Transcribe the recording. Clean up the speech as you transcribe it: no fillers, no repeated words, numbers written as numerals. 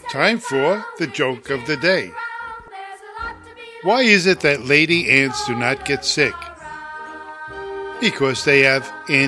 Time for the joke of the day. Why is it that lady ants do not get sick? Because they have